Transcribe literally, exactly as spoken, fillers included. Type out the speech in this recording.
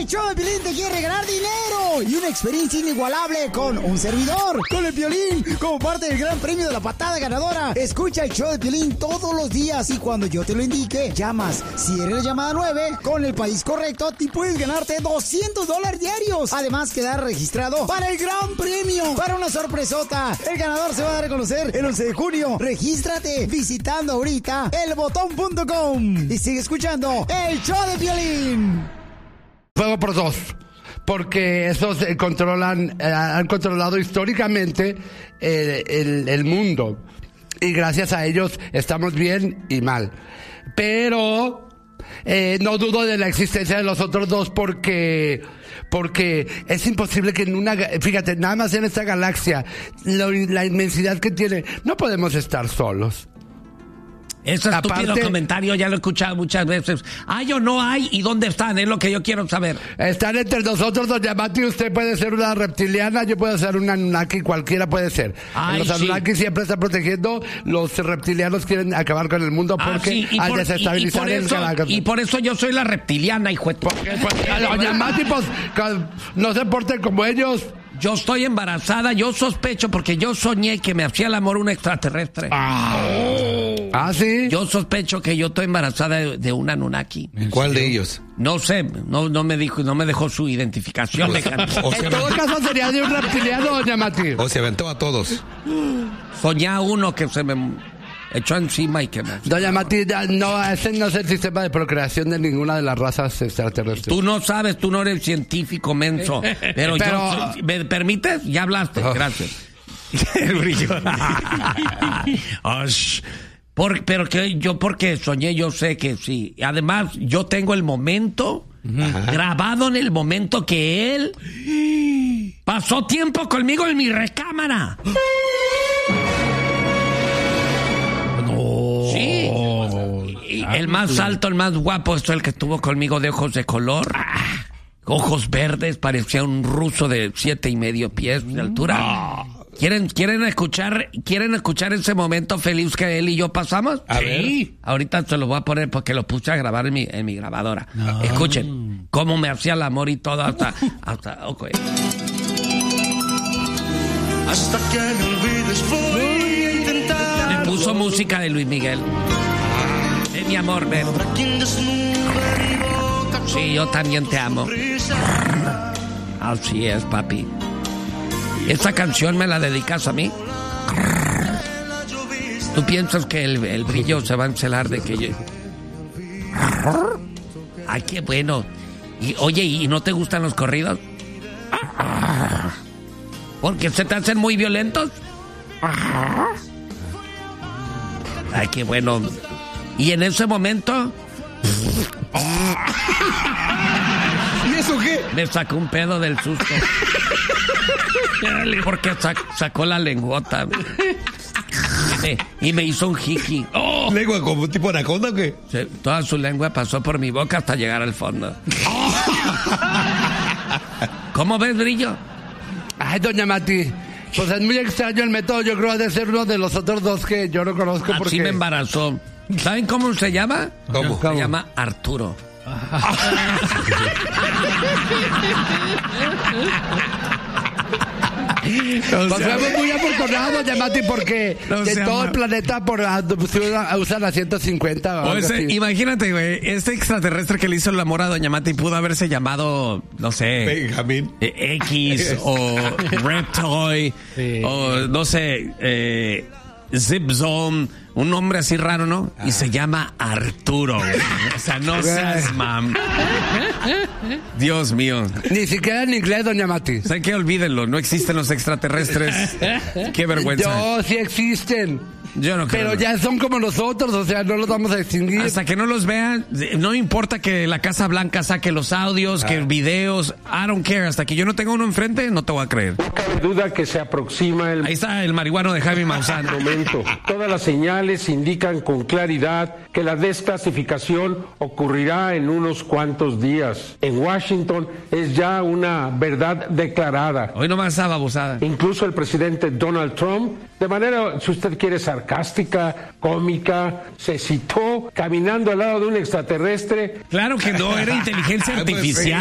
El show de Piolín te quiere ganar dinero y una experiencia inigualable con un servidor, con el Piolín, como parte del gran premio de la patada ganadora. Escucha el show de Piolín todos los días y cuando yo te lo indique, llamas. Si eres la llamada nueve, con el país correcto, te puedes ganarte doscientos dólares diarios. Además, quedar registrado para el gran premio, para una sorpresota. El ganador se va a dar a conocer el once de junio. Regístrate visitando ahorita el botón punto com y sigue escuchando el show de Piolín. Fuego por dos, porque esos eh, controlan, eh, han controlado históricamente eh, el, el mundo, y gracias a ellos estamos bien y mal. Pero eh, no dudo de la existencia de los otros dos, porque porque es imposible que en una, fíjate, nada más en esta galaxia, lo, la inmensidad que tiene, no podemos estar solos. Ese estúpido Aparte, comentario ya lo he escuchado muchas veces. ¿Hay o no hay? ¿Y dónde están? Es lo que yo quiero saber. Están entre nosotros, doña Mati. Usted puede ser una reptiliana, yo puedo ser una Anunnaki, cualquiera puede ser. Ay, los sí. Anunnaki siempre están protegiendo, los reptilianos quieren acabar con el mundo porque Ah, sí, y al por- desestabilizar y, y el por eso, galaxia. y por eso yo soy la reptiliana, hijo de tu- Doña Mati, pues, no se porten como ellos. Yo estoy embarazada, yo sospecho porque yo soñé que me hacía el amor un extraterrestre. Ah, ¿Ah sí? Yo sospecho que yo estoy embarazada de, de un Anunnaki. ¿Cuál de ellos? No sé, no, no me dijo, no me dejó su identificación. O en todo caso sería de un reptiliano, doña Mati. O se aventó a todos. Soñé a uno que se me echó encima y que me... Doña Mati, no, ese no es el sistema de procreación de ninguna de las razas extraterrestres. Tú no sabes, tú no eres científico menso. Pero, Pero- yo, ¿me permites? Ya hablaste, Oh. gracias. El brillo. Osh. Por, pero que yo porque soñé, yo sé que sí. Además, yo tengo el momento Ajá. grabado en el momento que él pasó tiempo conmigo en mi recámara. Sí. Y el más alto, el más guapo, es el que estuvo conmigo de ojos de color. Ojos verdes, parecía un ruso de siete y medio pies de altura. ¿Quieren, quieren escuchar, quieren escuchar ese momento feliz que él y yo pasamos? A Sí. ver. Ahorita se lo voy a poner porque lo puse a grabar en mi, en mi grabadora. No. Escuchen cómo me hacía el amor y todo hasta, hasta, ok. Hasta que me olvides voy a intentar. Le puso música de Luis Miguel. Ven, mi amor, ven. Sí, yo también te amo. Así es, papi. ¿Esta canción me la dedicas a mí? ¿Tú piensas que el, el brillo se va a encelar de que yo... Ay, qué bueno. Y, oye, ¿y no te gustan los corridos? ¿Porque se te hacen muy violentos? Ay, qué bueno. Y en ese momento... ¿Y eso qué? Me sacó un pedo del susto. Porque sac- sacó la lengüota. Y me, y me hizo un jiki. ¡Oh! ¿Lengua como tipo anaconda o qué? Se- toda su lengua pasó por mi boca hasta llegar al fondo. ¿Cómo ves, Brillo? Ay, doña Mati, pues es muy extraño el método. Yo creo de ser uno de los otros dos que yo no conozco. Así porque me embarazó. ¿Saben cómo se llama? ¿Cómo? Se llama Arturo. Pues fuimos muy afortunados, doña Mati, porque No de se todo ama. el planeta por, a- usan, usan la ciento cincuenta. o O algo ese- así. imagínate, güey, este extraterrestre que le hizo el amor a Doña Mati pudo haberse llamado, no sé, Benjamín. eh, X o Reptoy o no sé, eh, Zip Zone, un nombre así raro, ¿no? Y se llama Arturo, güey. O sea, no seas mam. Dios mío. Ni siquiera en inglés, doña Mati. Sé que olvídenlo, no existen los extraterrestres. Qué vergüenza. Yo, sí existen. Yo no creo. Pero ya son como nosotros, o sea, no los vamos a distinguir. Hasta que no los vean, no importa que la Casa Blanca saque los audios, que videos, I don't care. Hasta que yo no tenga uno enfrente, no te voy a creer. No cabe duda que se aproxima el Ahí está el marihuano de Jaime Maussan. momento. Todas las señales indican con claridad que la desclasificación ocurrirá en unos cuantos días. En Washington es ya una verdad declarada. Hoy nomás estaba abusada. Incluso el presidente Donald Trump, de manera, si usted quiere, sarcástica, cómica, se citó caminando al lado de un extraterrestre. Claro que no, era inteligencia Pues sí. artificial.